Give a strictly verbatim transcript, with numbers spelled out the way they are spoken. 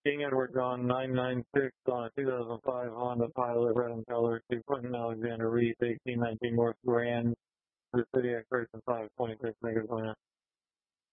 King Edward John nine nine six on a two thousand five Honda Pilot, red in color, to Quentin Alexander Reese, eighteen nineteen North Grand, the city expiration five twenty-six, Arizona.